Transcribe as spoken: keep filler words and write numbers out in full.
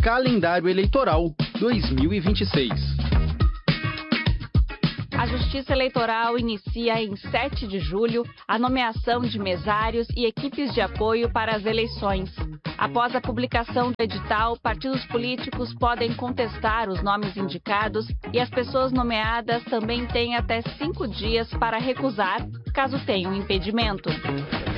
Calendário Eleitoral dois mil e vinte e seis. A Justiça Eleitoral inicia em sete de julho a nomeação de mesários e equipes de apoio para as eleições. Após a publicação do edital, partidos políticos podem contestar os nomes indicados e as pessoas nomeadas também têm até cinco dias para recusar, caso tenham impedimento.